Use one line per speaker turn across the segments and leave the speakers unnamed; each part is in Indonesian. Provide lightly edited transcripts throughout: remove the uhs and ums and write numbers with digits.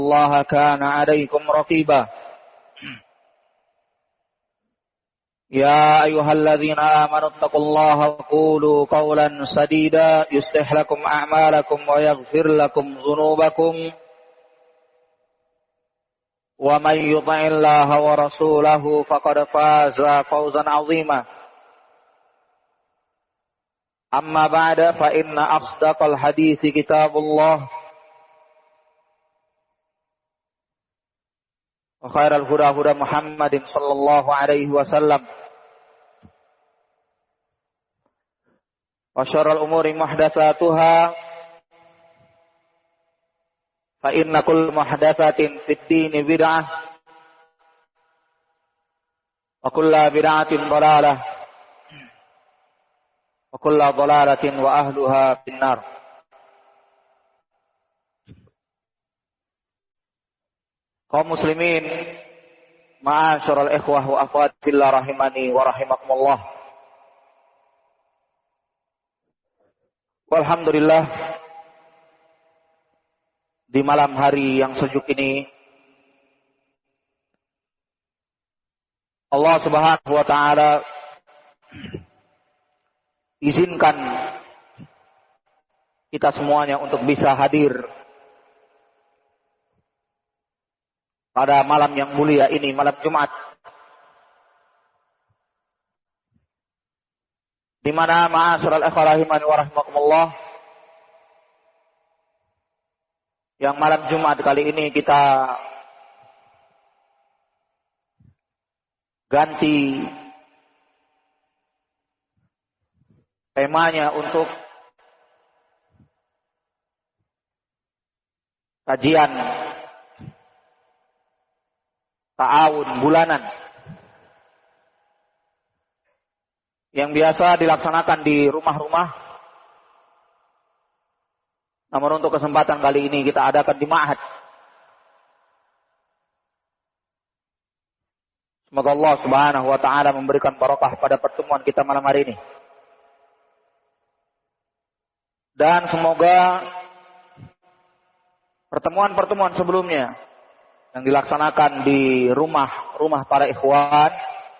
الله كان عليكم رقيبا يا أيها الذين آمنوا اتقوا الله وقولوا قولا سديدا يصلح لكم أعمالكم ويغفر لكم ذنوبكم ومن يطع الله ورسوله فقد فاز فوزا عظيما أما بعد فإن أصدق الحديث كتاب الله وخير الهدى هدى محمد صلى الله عليه وسلم وشر الأمور محدثاتها فإن كل محدثة في الدين بدعة وكل بدعة ضلالة وكل ضلالة وأهلها في النار. Kaum muslimin, ma'asyiral ikhwah wa akhwat fillah rahimani wa rahimakumullah. Walhamdulillah, di malam hari yang sejuk ini Allah Subhanahu wa taala izinkan kita semuanya untuk bisa hadir pada malam yang mulia ini, malam Jumat, di mana ma'asyiral ikhwah rahimani wa rahimakumullah, yang malam Jumat kali ini kita ganti temanya untuk kajian ta'awun bulanan yang biasa dilaksanakan di rumah-rumah. Namun untuk kesempatan kali ini kita adakan di ma'had. Semoga Allah Subhanahu wa taala memberikan barokah pada pertemuan kita malam hari ini. Dan semoga pertemuan-pertemuan sebelumnya yang dilaksanakan di rumah-rumah para ikhwan,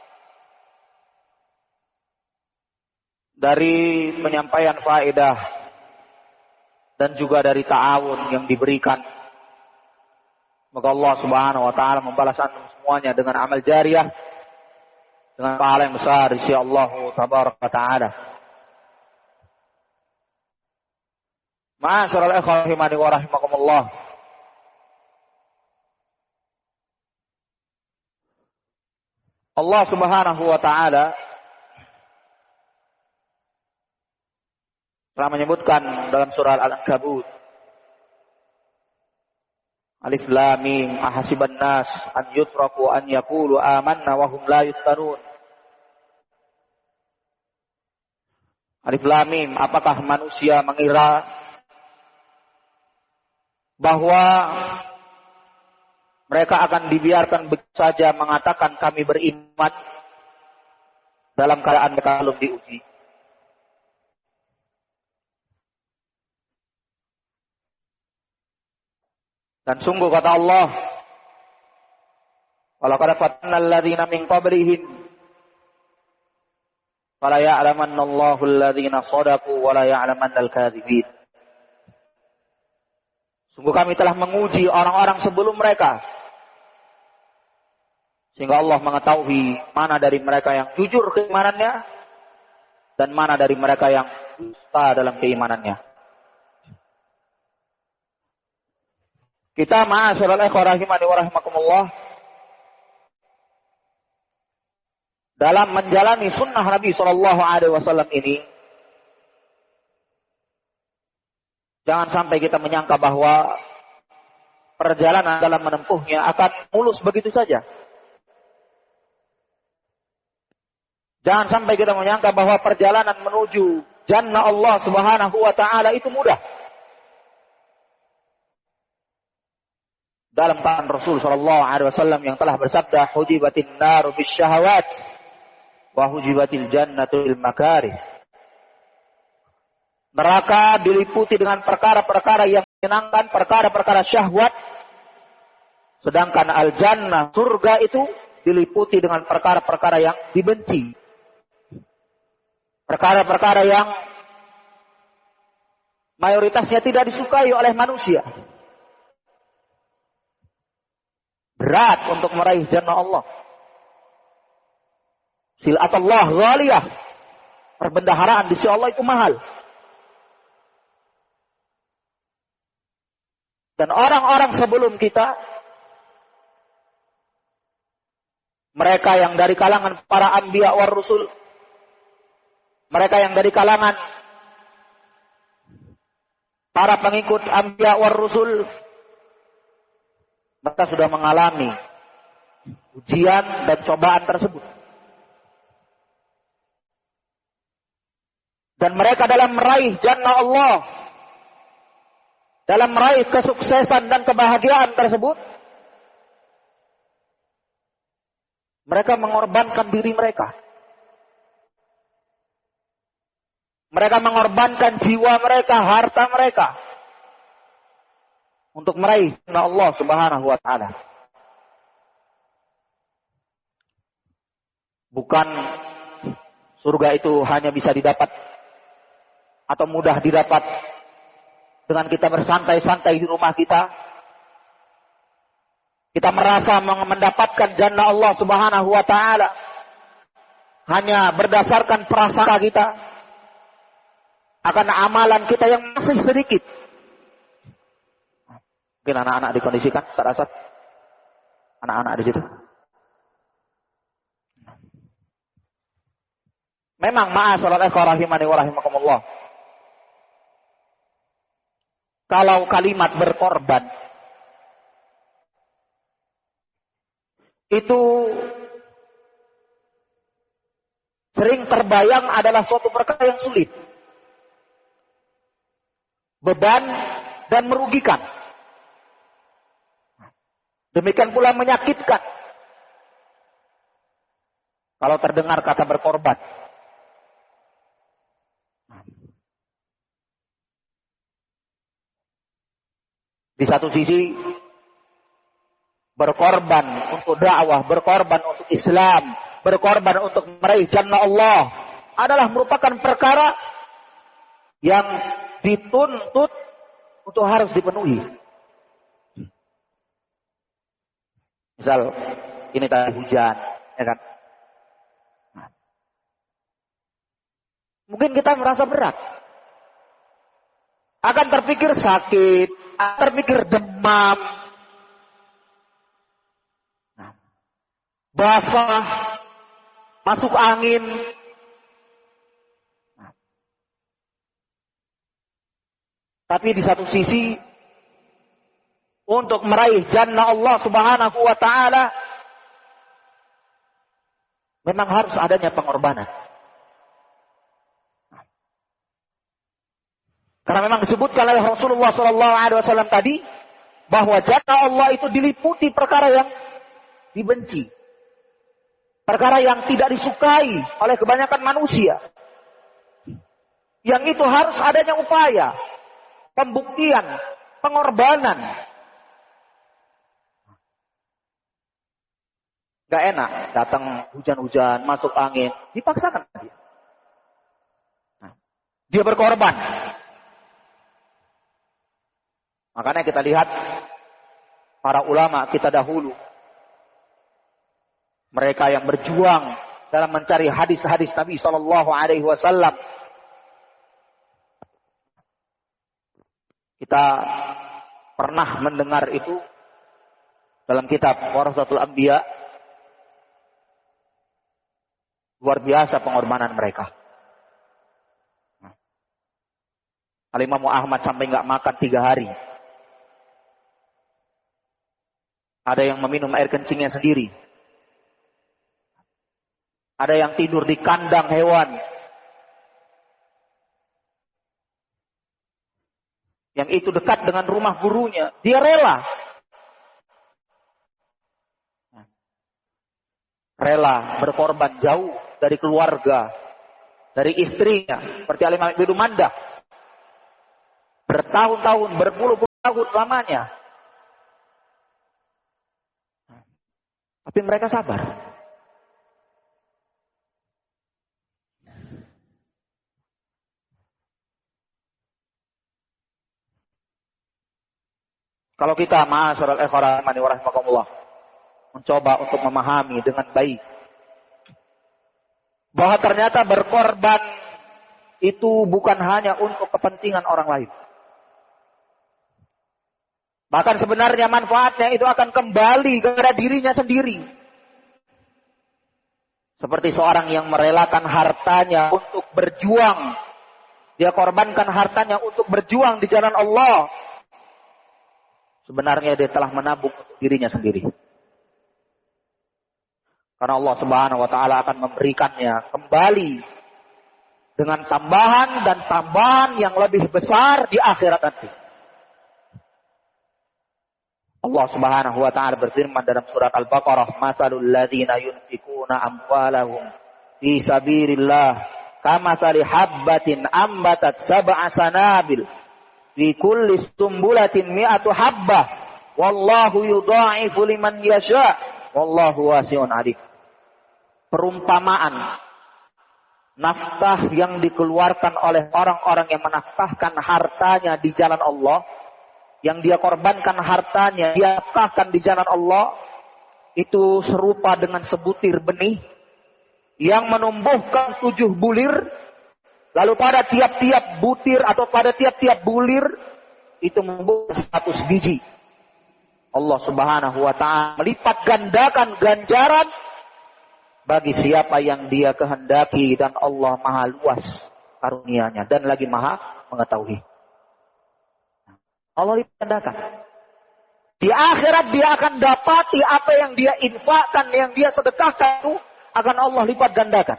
dari penyampaian faedah dan juga dari ta'awun yang diberikan, semoga Allah Subhanahu wa taala membalas antum semuanya dengan amal jariah, dengan pahala yang besar insyaallah tabaraka taala. Ma'asyiral ikhwah rahimani wa rahimakumullah. Allah Subhanahu wa taala telah menyebutkan dalam surah Al-Ankabut, Alif Lam Mim, ahasiban nas an yutraku an yaqulu amanna wa hum la yuftanun. Alif Lam Mim, apakah manusia mengira bahwa mereka akan dibiarkan begitu saja mengatakan kami beriman dalam keadaan mereka belum diuji. Dan sungguh kata Allah, walaqad fatanna alladziina min qablihim fala ya'lamanna Allahu alladziina shadaqu wa la ya'lamanna al-kadzibin. Sungguh kami telah menguji orang-orang sebelum mereka, sehingga Allah mengetahui mana dari mereka yang jujur keimanannya dan mana dari mereka yang dusta dalam keimanannya. Kita ma'asyiral ikhwah rahimani wa rahimakumullah, dalam menjalani sunnah Nabi sallallahu alaihi wasallam ini, jangan sampai kita menyangka bahwa perjalanan dalam menempuhnya akan mulus begitu saja. Jangan sampai kita menyangka bahwa perjalanan menuju jannah Allah Subhanahu wa taala itu mudah. Dalam keadaan Rasul sallallahu alaihi wasallam yang telah bersabda, "Hujibatin naru bisyahawat wa hujibatil jannatu bil makarih." Neraka diliputi dengan perkara-perkara yang menyenangkan, perkara-perkara syahwat, Sedangkan al-jannah, surga itu diliputi dengan perkara-perkara yang dibenci. Perkara-perkara yang mayoritasnya tidak disukai oleh manusia. Berat untuk meraih jannah Allah. Silatullah ghaliyah. Perbendaharaan di sisi Allah itu mahal. Dan orang-orang sebelum kita, mereka yang dari kalangan para anbiya war rusul, mereka yang dari kalangan para pengikut anbiya war rusul, mereka sudah mengalami ujian dan cobaan tersebut. Dan mereka dalam meraih jannah Allah, dalam meraih kesuksesan dan kebahagiaan tersebut, mereka mengorbankan diri mereka. Mereka mengorbankan jiwa mereka, harta mereka, untuk meraih jannah Allah Subhanahu wa taala. Bukan surga itu hanya bisa didapat atau mudah didapat dengan kita bersantai-santai di rumah kita. Kita merasa mendapatkan jannah Allah Subhanahu wa taala hanya berdasarkan prasangka kita akan amalan kita yang masih sedikit. Mungkin anak-anak dikondisikan, Ustaz, anak-anak di situ. Memang ma'asyiral ikhwah rahimani wa rahimakumullah. Kalau kalimat berkorban itu sering terbayang adalah suatu perkara yang sulit, beban dan merugikan. Demikian pula menyakitkan kalau terdengar kata berkorban. Di satu sisi berkorban untuk dakwah, berkorban untuk Islam, berkorban untuk meraih jannah Allah adalah merupakan perkara yang dituntut untuk harus dipenuhi. Misal ini tadi hujan, ya kan? Mungkin kita merasa berat. Akan terpikir sakit, akan terpikir demam, basah, masuk angin. Tapi di satu sisi, untuk meraih jannah Allah Subhanahu wa taala memang harus adanya pengorbanan. Karena memang disebutkan oleh Rasulullah SAW tadi bahwa jannah Allah itu diliputi perkara yang dibenci, perkara yang tidak disukai oleh kebanyakan manusia. Yang itu harus adanya upaya, pembuktian, pengorbanan. Gak enak datang hujan-hujan, masuk angin, dipaksakan dia. Dia berkorban. Makanya kita lihat para ulama kita dahulu, mereka yang berjuang dalam mencari hadis-hadis Nabi Sallallahu Alaihi Wasallam. Kita pernah mendengar itu dalam kitab Warasatul Anbiya. Luar biasa pengorbanan mereka. Al-Imam Ahmad sampai nggak makan 3 hari. Ada yang meminum air kencingnya sendiri. Ada yang tidur di kandang hewan. Yang itu dekat dengan rumah gurunya. Dia rela. Rela berkorban jauh dari keluarga, dari istrinya, seperti Al-Imam Ibnu Mandah. Bertahun-tahun, berpuluh-puluh tahun lamanya. Tapi mereka sabar. Kalau kita ma'asyiral ikhwan wa rahimakumullah mencoba untuk memahami dengan baik bahwa ternyata berkorban itu bukan hanya untuk kepentingan orang lain. Bahkan sebenarnya manfaatnya itu akan kembali kepada dirinya sendiri. Seperti seorang yang merelakan hartanya untuk berjuang. Dia korbankan hartanya untuk berjuang di jalan Allah. Sebenarnya dia telah menabung untuk dirinya sendiri. Karena Allah Subhanahu wa taala akan memberikannya kembali dengan tambahan dan tambahan yang lebih besar di akhirat nanti. Allah Subhanahu wa taala berfirman dalam surat Al-Baqarah, "Matsalul ladzina yunfikuna amwalahum fi sabilillah kamatsali habbatin ambatat sab'a sanabil fi kulli sumbulatin mi'atu habbah wallahu yudha'ifu liman yasha wallahu wasi'un 'alim." Perumpamaan nafkah yang dikeluarkan oleh orang-orang yang menafkahkan hartanya di jalan Allah, yang dia korbankan hartanya, dia nafkahkan di jalan Allah, itu serupa dengan sebutir benih yang menumbuhkan 7 bulir, lalu pada tiap-tiap butir atau pada tiap-tiap bulir itu membuat 100 biji. Allah Subhanahu wa taala melipat gandakan ganjaran bagi siapa yang dia kehendaki, dan Allah maha luas karunia-Nya dan lagi maha mengetahui. Allah lipat gandakan. Di akhirat dia akan dapati apa yang dia infakkan, yang dia sedekahkan itu akan Allah lipat gandakan.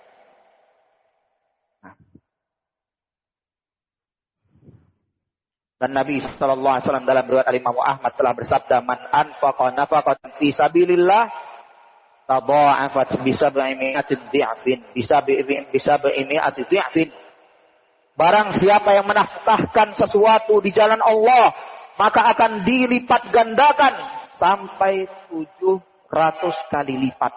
Dan Nabi sallallahu alaihi wasallam dalam riwayat Imam Ahmad telah bersabda, "Man anfaqa nafaqatan fi sabilillah tadha'afat bi 700 dhi'fin bi 700 dhi'fin." Barang siapa yang menafkahkan sesuatu di jalan Allah, maka akan dilipat gandakan sampai 700 kali lipat.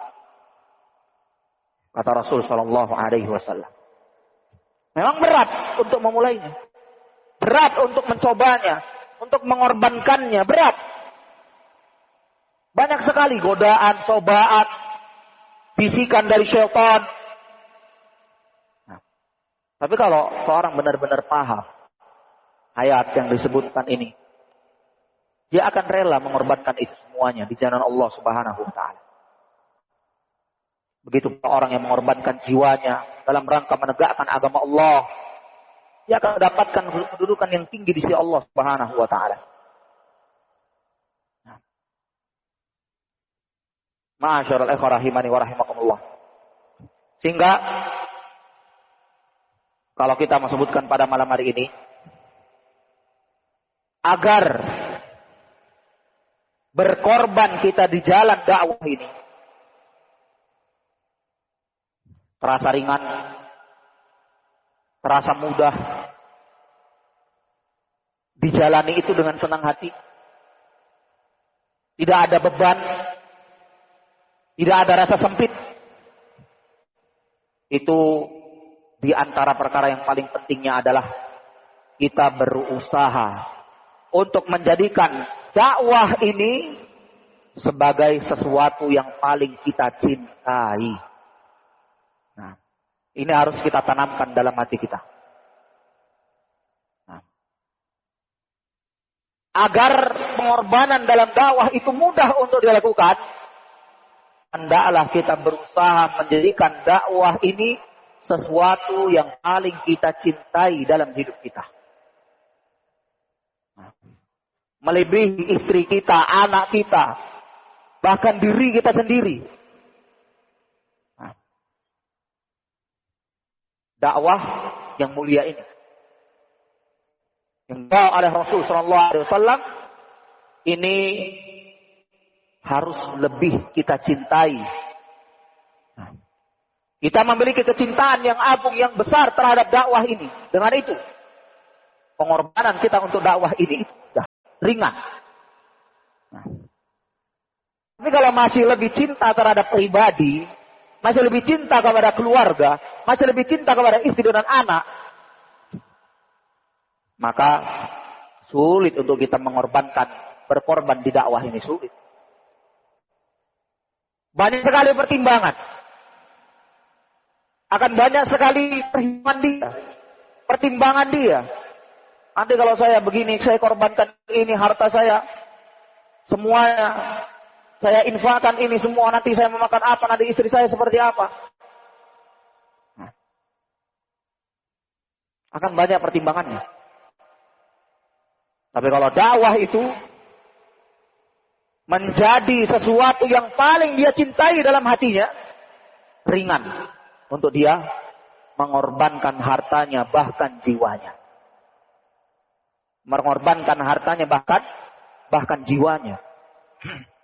Kata Rasul sallallahu alaihi wasallam. Memang berat untuk memulainya. Berat untuk mencobanya, untuk mengorbankannya, berat. Banyak sekali godaan, cobaan, bisikan dari syaitan. Nah, tapi kalau seorang benar-benar paham ayat yang disebutkan ini, dia akan rela mengorbankan itu semuanya di jalan Allah Subhanahu wa taala. Begitu orang yang mengorbankan jiwanya dalam rangka menegakkan agama Allah, dia akan mendapatkan kedudukan yang tinggi di sisi Allah Subhanahu wa taala. Ma'asyiral ikhwah rahimani wa rahimakumullah. Sehingga kalau kita menyebutkan pada malam hari ini, agar berkorban kita di jalan dakwah ini terasa ringan, terasa mudah, dijalani itu dengan senang hati, tidak ada beban, tidak ada rasa sempit. Itu di antara perkara yang paling pentingnya adalah kita berusaha untuk menjadikan dakwah ini sebagai sesuatu yang paling kita cintai. Nah, ini harus kita tanamkan dalam hati kita. Nah, agar pengorbanan dalam dakwah itu mudah untuk dilakukan, hendaklah kita berusaha menjadikan dakwah ini sesuatu yang paling kita cintai dalam hidup kita. Nah, melebihi istri kita, anak kita, bahkan diri kita sendiri. Dakwah yang mulia ini, yang dibawa oleh Rasul sallallahu alaihi wasallam, ini harus lebih kita cintai. Kita memiliki kecintaan yang agung, yang besar terhadap dakwah ini. Dengan itu, pengorbanan kita untuk dakwah ini sudah ringan. Tapi kalau masih lebih cinta terhadap pribadi, masih lebih cinta kepada keluarga, masih lebih cinta kepada istri dan anak, maka sulit untuk kita berkorban di dakwah ini, sulit. Banyak sekali pertimbangan. Akan banyak sekali pertimbangan dia. Nanti kalau saya begini, saya korbankan ini, harta saya, semuanya, saya infakkan ini semua, nanti saya memakan apa, nanti istri saya seperti apa. Akan banyak pertimbangannya. Tapi kalau dakwah itu menjadi sesuatu yang paling dia cintai dalam hatinya, ringan untuk dia mengorbankan hartanya bahkan jiwanya. Mengorbankan hartanya bahkan jiwanya.